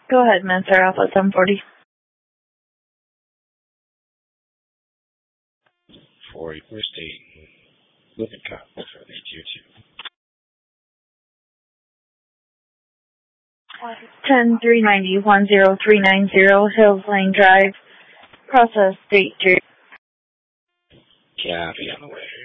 Go ahead, Master Alpha 740. 40, we're staying. Looking copy for the Q2. 10-390, 10390 Hills Lane Drive, process date. Copy on the way.